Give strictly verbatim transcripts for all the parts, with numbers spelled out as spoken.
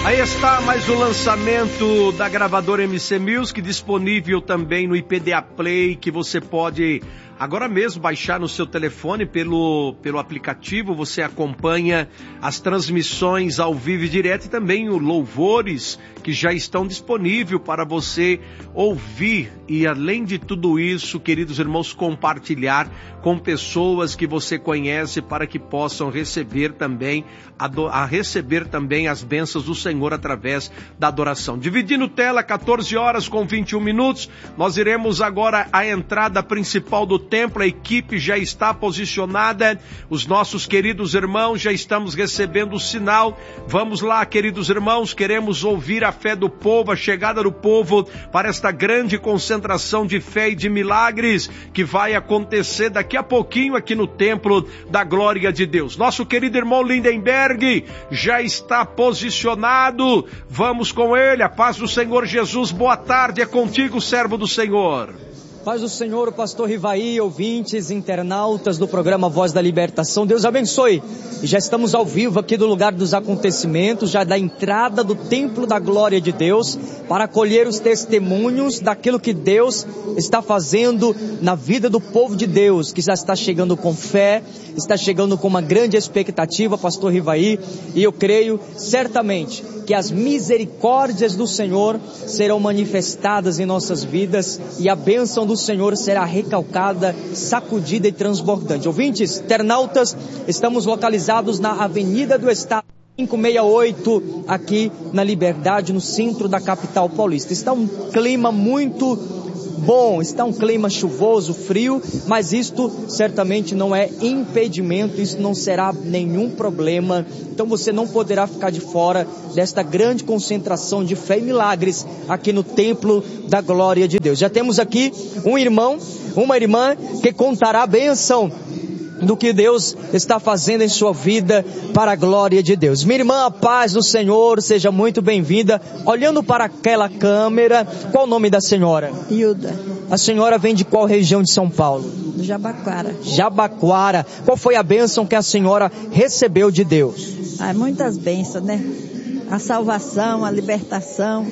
Aí está mais o lançamento da gravadora M C Music, disponível também no I P D A Play, que você pode agora mesmo baixar no seu telefone pelo, pelo aplicativo. Você acompanha as transmissões ao vivo e direto e também os louvores que já estão disponíveis para você ouvir. E além de tudo isso, queridos irmãos, compartilhar com pessoas que você conhece para que possam receber também a, do, a receber também as bênçãos do Senhor através da adoração. Dividindo tela, quatorze horas com vinte e um minutos, nós iremos agora à entrada principal do templo. A equipe já está posicionada, os nossos queridos irmãos já estamos recebendo o sinal. Vamos lá, queridos irmãos, queremos ouvir a fé do povo, a chegada do povo para esta grande concentração de fé e de milagres que vai acontecer daqui a pouquinho aqui no templo da glória de Deus. Nosso querido irmão Lindenberg já está posicionado, vamos com ele. A paz do Senhor Jesus, boa tarde, é contigo, servo do Senhor. Paz do Senhor, o pastor Rivaí, ouvintes, internautas do programa Voz da Libertação, Deus abençoe. E já estamos ao vivo aqui do lugar dos acontecimentos, já da entrada do templo da glória de Deus, para colher os testemunhos daquilo que Deus está fazendo na vida do povo de Deus, que já está chegando com fé, está chegando com uma grande expectativa, pastor Rivaí, e eu creio certamente que as misericórdias do Senhor serão manifestadas em nossas vidas e a bênção do Senhor será recalcada, sacudida e transbordante. Ouvintes, internautas, estamos localizados na Avenida do Estado quinhentos e sessenta e oito, aqui na Liberdade, no centro da capital paulista. Está um clima muito bom, está um clima chuvoso, frio, mas isto certamente não é impedimento, isso não será nenhum problema. Então você não poderá ficar de fora desta grande concentração de fé e milagres aqui no templo da glória de Deus. Já temos aqui um irmão, uma irmã que contará a bênção do que Deus está fazendo em sua vida para a glória de Deus. Minha irmã, a paz do Senhor, seja muito bem-vinda. Olhando para aquela câmera, qual o nome da senhora? Hilda. A senhora vem de qual região de São Paulo? Do Jabaquara. Jabaquara. Qual foi a bênção que a senhora recebeu de Deus? Ah, muitas bênçãos, né? A salvação, a libertação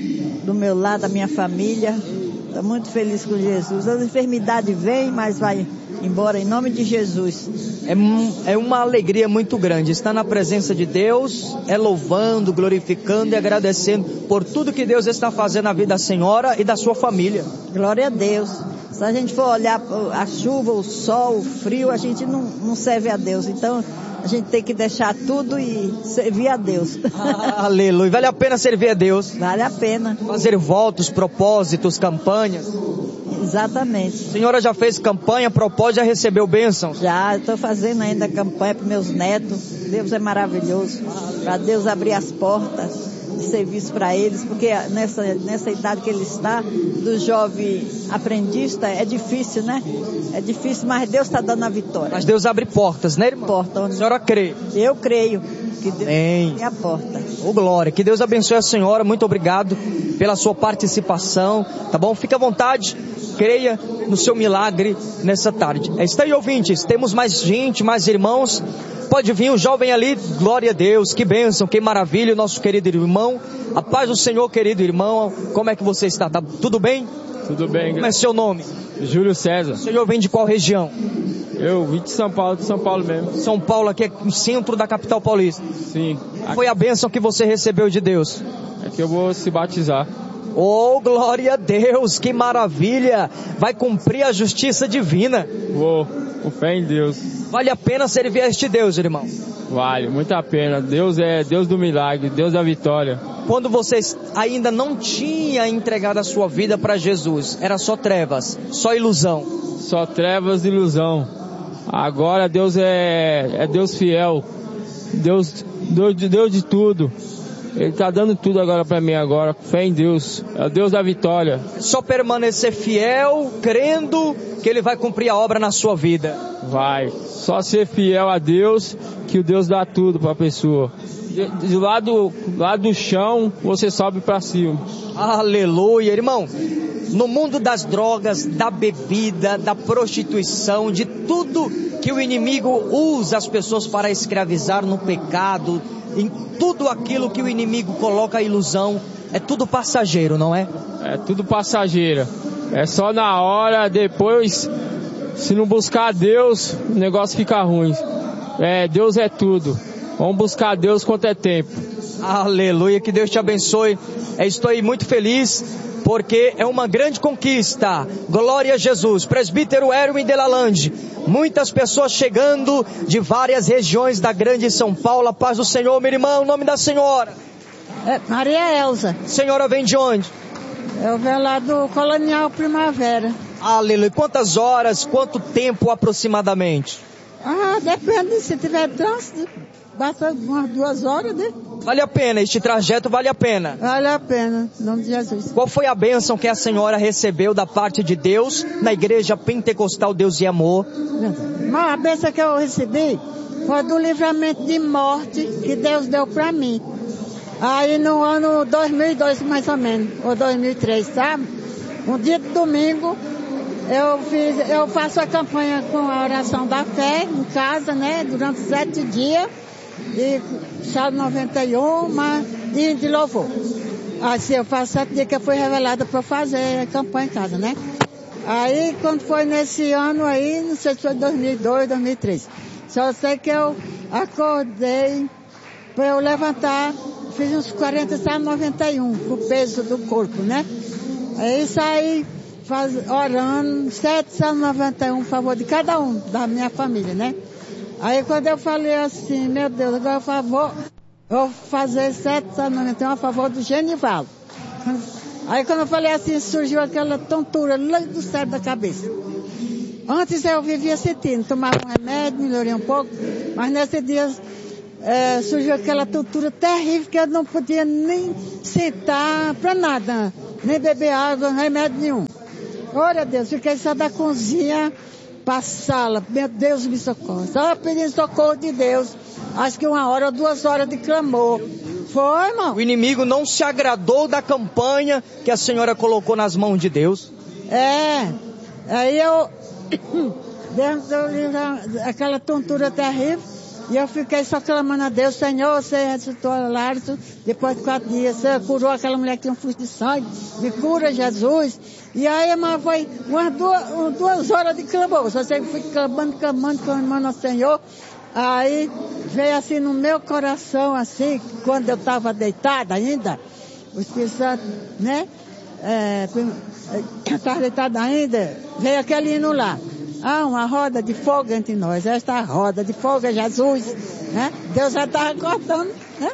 do meu lado, da minha família. Estou muito feliz com Jesus. As enfermidades vêm, mas vai embora em nome de Jesus. É, é uma alegria muito grande estar na presença de Deus, é louvando, glorificando e agradecendo por tudo que Deus está fazendo na vida da senhora e da sua família. Glória a Deus. Se a gente for olhar a chuva, o sol, o frio, a gente não, não serve a Deus. Então a gente tem que deixar tudo e servir a Deus. Ah, aleluia. Vale a pena servir a Deus. Vale a pena. Fazer votos, propósitos, campanhas. Exatamente. A senhora já fez campanha, propósito, já recebeu bênçãos? Já, estou fazendo ainda campanha para meus netos. Deus é maravilhoso. Para Deus abrir as portas de serviço para eles, porque nessa, nessa idade que ele está, do jovem aprendista, é difícil, né? É difícil, mas Deus está dando a vitória. Mas Deus abre portas, né, irmã? Porta, onde... A senhora crê? Eu creio que Deus abre a porta. Ô, glória, que Deus abençoe a senhora, muito obrigado pela sua participação, tá bom? Fique à vontade, creia no seu milagre nessa tarde. Está aí, ouvintes, temos mais gente, mais irmãos. Pode vir o jovem ali, glória a Deus, que bênção, que maravilha, nosso querido irmão. A paz do Senhor, querido irmão, como é que você está? Tá tudo bem? Tudo bem. Como é seu nome? Júlio César. O senhor vem de qual região? Eu vim de São Paulo, de São Paulo mesmo. São Paulo, aqui é no centro da capital paulista. Sim. Qual foi a bênção que você recebeu de Deus? É que eu vou se batizar. Oh, glória a Deus, que maravilha! Vai cumprir a justiça divina. Vou, com fé em Deus. Vale a pena servir a este Deus, irmão? Vale, muito a pena. Deus é Deus do milagre, Deus da vitória. Quando você ainda não tinha entregado a sua vida para Jesus, era só trevas, só ilusão. Só trevas e ilusão. Agora Deus é, é Deus fiel. Deus, Deus, Deus de tudo. Ele está dando tudo agora para mim agora, fé em Deus, é o Deus da vitória. Só permanecer fiel, crendo que Ele vai cumprir a obra na sua vida. Vai, só ser fiel a Deus, que o Deus dá tudo para a pessoa. De, de lá, do, lá do chão, você sobe para cima. Aleluia, irmão. No mundo das drogas, da bebida, da prostituição, de tudo que o inimigo usa as pessoas para escravizar no pecado, em tudo aquilo que o inimigo coloca a ilusão, é tudo passageiro, não é? É tudo passageiro. É só na hora, depois, se não buscar Deus, o negócio fica ruim. É, Deus é tudo. Vamos buscar Deus quanto é tempo. Aleluia, que Deus te abençoe. Eu estou aí muito feliz, porque é uma grande conquista. Glória a Jesus. Presbítero Erwin Delalande, muitas pessoas chegando de várias regiões da grande São Paulo. A paz do Senhor, meu irmão, o nome da senhora? É Maria Elza. Senhora vem de onde? Eu venho lá do Colonial Primavera. Aleluia. Quantas horas, quanto tempo aproximadamente? Ah, depende, se tiver trânsito, basta umas duas horas, né? Vale a pena, este trajeto vale a pena. Vale a pena, em nome de Jesus. Qual foi a bênção que a senhora recebeu da parte de Deus na igreja pentecostal Deus e Amor? Mas a bênção que eu recebi foi do livramento de morte que Deus deu pra mim. Aí no ano dois mil e dois, mais ou menos, ou dois mil e três, sabe? Um dia de domingo, eu, fiz, eu faço a campanha com a oração da fé em casa, né? Durante sete dias. E Salmo noventa e um, mas de, de louvor. Assim, eu faço sete dias que eu fui revelada para fazer a campanha em casa, né? Aí, quando foi nesse ano aí, não sei se foi dois mil e dois, dois mil e três, só sei que eu acordei para eu levantar, fiz uns quarenta, Salmo noventa e um, com o peso do corpo, né? Aí saí faz, orando, sete Salmo noventa e um, a favor de cada um da minha família, né? Aí quando eu falei assim, meu Deus, agora eu favor, eu vou fazer sete Salmo noventa e um a favor do Genivaldo. Aí quando eu falei assim, surgiu aquela tontura lá do cérebro da cabeça. Antes eu vivia sentindo, tomava um remédio, melhorei um pouco, mas nesse dia é, surgiu aquela tontura terrível que eu não podia nem sentar para nada, nem beber água, remédio nenhum. Glória a Deus, fiquei só da cozinha para a sala, meu Deus me socorre, só pedindo socorro de Deus, acho que uma hora ou duas horas de clamor. Foi, irmão. O inimigo não se agradou da campanha que a senhora colocou nas mãos de Deus. É, aí eu, dentro aquela tontura terrível, e eu fiquei só clamando a Deus, Senhor, você ressuscitou a Lázaro depois de quatro dias, você curou aquela mulher que tinha um fluxo de sangue, me cura, Jesus. E aí, irmã, foi umas duas, duas horas de clamor, só sei que fui clamando, clamando, clamando ao Senhor. Aí veio assim no meu coração, assim, quando eu estava deitada ainda, o Espírito Santo, né? É, eu estava deitada ainda, veio aquele hino lá. Ah, uma roda de fogo entre nós. Esta roda de fogo é Jesus, né? Deus já estava cortando, né?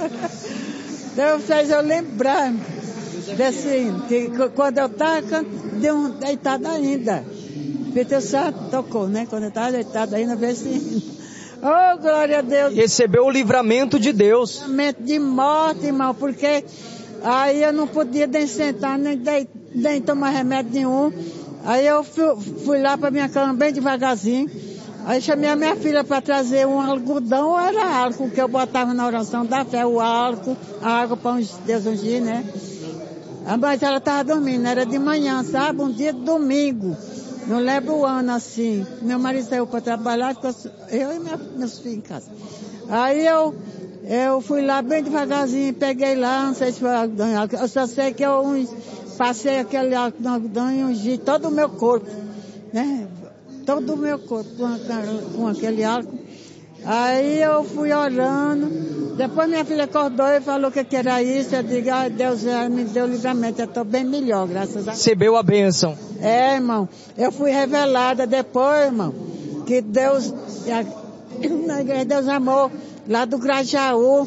Deus fez eu lembrar desse hino, que quando eu estava deitada ainda, o Espírito Santo tocou, né? Quando eu estava deitada ainda, veio esse hino. Oh, glória a Deus. Recebeu o livramento de Deus. Livramento de morte, irmão, porque aí eu não podia nem sentar, nem, nem tomar remédio nenhum. Aí eu fui, fui lá para minha cama bem devagarzinho. Aí chamei a minha filha para trazer um algodão, ou era álcool, que eu botava na oração da fé, o álcool, a água para Deus ungir, né? Mas ela estava dormindo, era de manhã, sabe? Um dia de domingo. Não lembro o ano assim. Meu marido saiu para trabalhar, ficou eu e minha, meus filhos em casa. Aí eu, eu fui lá bem devagarzinho, peguei lá, não sei se foi algodão, eu só sei que eu passei aquele algodão e ungi todo o meu corpo, né? Todo o meu corpo com, com aquele álcool. Aí eu fui orando, depois minha filha acordou e falou que, que era isso, eu digo, ah, Deus já me deu livramento, eu estou bem melhor, graças a Deus. Recebeu a bênção. É, irmão, eu fui revelada depois, irmão, que Deus, na igreja Deus Amor, lá do Grajaú,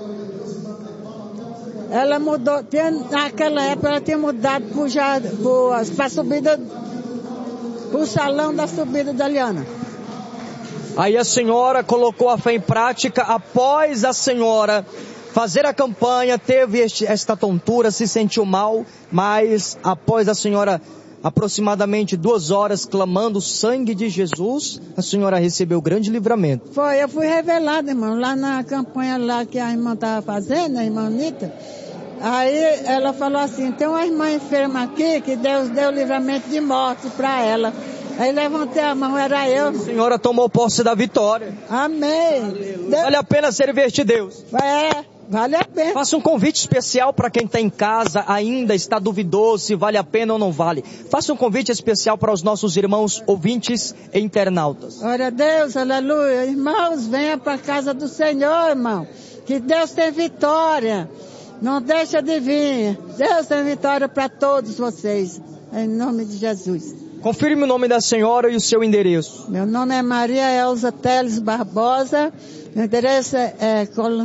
ela mudou, tinha, naquela época ela tinha mudado para a subida, para o salão da subida da Liana. Aí a senhora colocou a fé em prática, após a senhora fazer a campanha, teve este, esta tontura, se sentiu mal, mas após a senhora aproximadamente duas horas clamando o sangue de Jesus, a senhora recebeu grande livramento. Foi, eu fui revelada, irmão, lá na campanha lá que a irmã estava fazendo, a irmã Anitta. Aí ela falou assim, tem uma irmã enferma aqui que Deus deu livramento de morte para ela. Aí levantei a mão, era eu. A senhora tomou posse da vitória. Amém. Deus... Vale a pena servir este Deus. É, vale a pena. Faça um convite especial para quem está em casa, ainda está duvidoso se vale a pena ou não vale. Faça um convite especial para os nossos irmãos ouvintes e internautas. Glória a Deus, aleluia. Irmãos, venha para a casa do Senhor, irmão. Que Deus tem vitória. Não deixa de vir. Deus tem vitória para todos vocês. Em nome de Jesus. Confirme o nome da senhora e o seu endereço. Meu nome é Maria Elza Teles Barbosa. Meu endereço é, é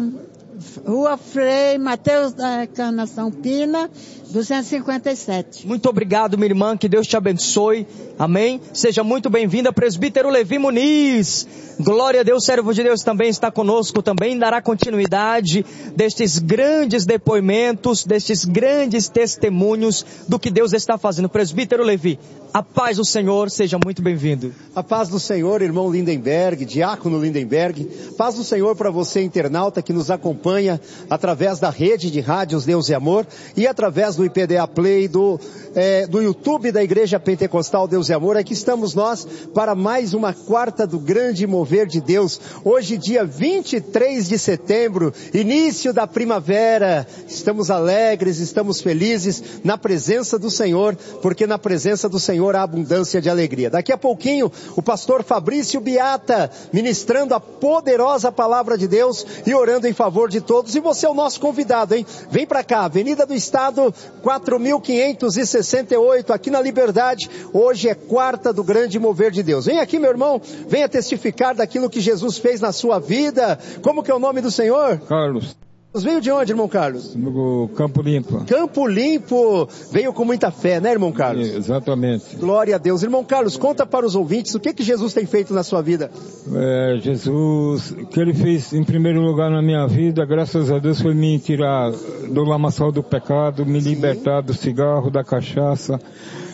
Rua Frei Mateus da Encarnação Pina, duzentos e cinquenta e sete. Muito obrigado, minha irmã. Que Deus te abençoe. Amém. Seja muito bem-vinda, presbítero Levi Muniz. Glória a Deus, servo de Deus também está conosco, também dará continuidade destes grandes depoimentos, destes grandes testemunhos do que Deus está fazendo. Presbítero Levi, a paz do Senhor, seja muito bem-vindo. A paz do Senhor, irmão Lindenberg, diácono Lindenberg. Paz do Senhor para você, internauta, que nos acompanha através da rede de rádios Deus e Amor e através do I P D A Play, do, é, do YouTube da Igreja Pentecostal Deus e Amor. Aqui estamos nós para mais uma quarta do grande mover de Deus. Hoje, dia vinte e três de setembro, início da primavera. Estamos alegres, estamos felizes na presença do Senhor, porque na presença do Senhor há abundância de alegria. Daqui a pouquinho, o pastor Fabrício Biata, ministrando a poderosa palavra de Deus e orando em favor de todos. E você é o nosso convidado, hein? Vem pra cá, Avenida do Estado, quatro mil quinhentos e sessenta e oito, aqui na Liberdade. Hoje é quarta do grande mover de Deus. Vem aqui, meu irmão, venha testificar daquilo que Jesus fez na sua vida. Como que é o nome do Senhor? Carlos. Veio de onde, irmão Carlos? Do Campo Limpo. Campo Limpo. Veio com muita fé, né, irmão Carlos? É, exatamente. Glória a Deus. Irmão Carlos, conta para os ouvintes o que que Jesus tem feito na sua vida. É, Jesus, o que Ele fez em primeiro lugar na minha vida, graças a Deus, foi me tirar do lamaçal do pecado, me libertar do cigarro, da cachaça.